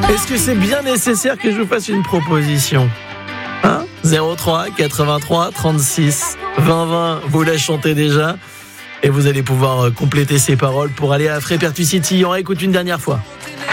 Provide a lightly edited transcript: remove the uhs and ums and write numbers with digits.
Est-ce que c'est bien nécessaire que je vous fasse une proposition ? 03 83 36 20 20, vous la chantez déjà et vous allez pouvoir compléter ces paroles pour aller à Frépertuis City. On réécoute une dernière fois.